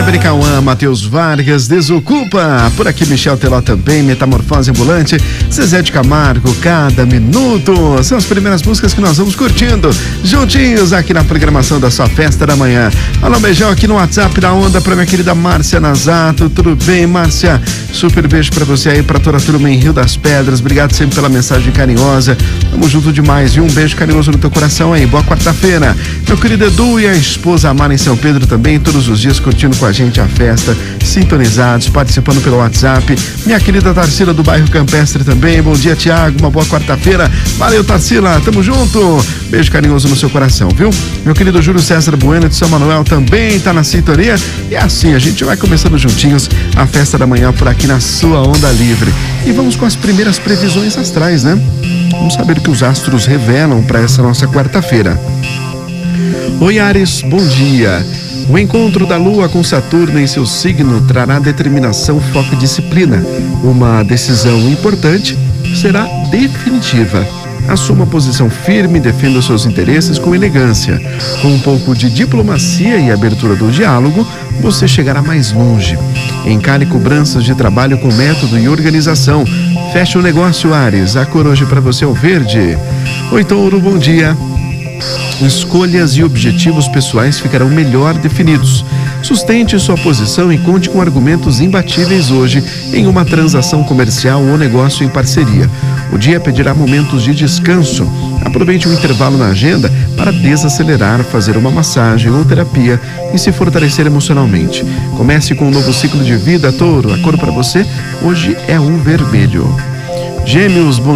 Kleber Cauã, Matheus Vargas, Desocupa. Por aqui Michel Teló também, Metamorfose Ambulante, Zezé de Camargo, Cada Minuto. São as primeiras músicas que nós vamos curtindo juntinhos aqui na programação da sua festa da manhã. Alô, beijão aqui no WhatsApp da Onda pra minha querida Márcia Nazato. Tudo bem, Márcia? Super beijo pra você aí, pra toda a turma em Rio das Pedras. Obrigado sempre pela mensagem carinhosa. Tamo junto demais, viu? Um beijo carinhoso no teu coração aí. Boa quarta-feira. Meu querido Edu e a esposa Amara em São Pedro também, todos os dias curtindo com a gente a festa, sintonizados, participando pelo WhatsApp. Minha querida Tarsila do bairro Campestre também. Bom dia, Tiago. Uma boa quarta-feira. Valeu, Tarsila. Tamo junto. Beijo carinhoso no seu coração, viu? Meu querido Júlio César Bueno de São Manuel também tá na sintonia. E assim, a gente vai começando juntinhos a festa da manhã por aqui na sua Onda Livre. E vamos com as primeiras previsões astrais, né? Vamos saber o que os astros revelam para essa nossa quarta-feira. Oi, Áries, bom dia. O encontro da Lua com Saturno em seu signo trará determinação, foco e disciplina. Uma decisão importante será definitiva. Assuma posição firme e defenda os seus interesses com elegância. Com um pouco de diplomacia e abertura do diálogo, você chegará mais longe. Encare cobranças de trabalho com método e organização. Feche o negócio, Áries. A cor hoje para você é o verde. Oi, Touro, bom dia. Escolhas e objetivos pessoais ficarão melhor definidos. Sustente sua posição e conte com argumentos imbatíveis hoje em uma transação comercial ou negócio em parceria. O dia pedirá momentos de descanso. Aproveite um intervalo na agenda para desacelerar, fazer uma massagem ou terapia e se fortalecer emocionalmente. Comece com um novo ciclo de vida, Touro. A cor para você hoje é o vermelho. Gêmeos, bom